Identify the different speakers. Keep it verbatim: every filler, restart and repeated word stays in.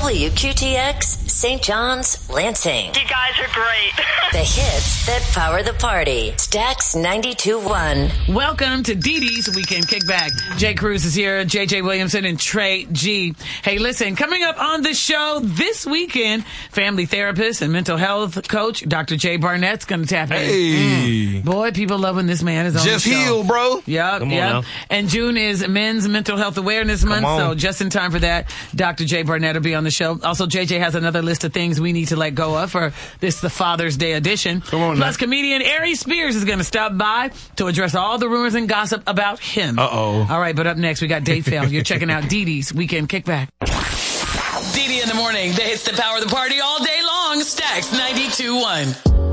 Speaker 1: W Q T X, Saint John's, Lansing.
Speaker 2: You guys are great.
Speaker 1: The hits that power the party. Stax ninety-two point one.
Speaker 3: Welcome to Dee Dee's Weekend Kickback. Jay Cruz is here, J J Williamson, and Trey G. Hey, listen, coming up on the show this weekend, family therapist and mental health coach, Doctor Jay Barnett's going to tap in.
Speaker 4: Hey.
Speaker 3: Mm. Boy, people love when this man is on
Speaker 4: Just
Speaker 3: the show.
Speaker 4: healed, bro.
Speaker 3: Yep,
Speaker 4: Come on
Speaker 3: yep.
Speaker 4: now.
Speaker 3: And June is Men's Mental Health Awareness Month,
Speaker 4: on.
Speaker 3: so just in time for that, Doctor Jay Barnett will be on the show. Also, J J has another list of things we need to let go of for this, the Father's Day edition.
Speaker 4: Come on
Speaker 3: Plus,
Speaker 4: now.
Speaker 3: comedian Ari Spears is going to stop by to address all the rumors and gossip about him.
Speaker 4: Uh-oh.
Speaker 3: All right, but up next, we got Dave Fail. You're checking out Dee Dee's Weekend Kickback. Dee Dee in the morning. The hits that power the party all day long. Stax ninety-two point one.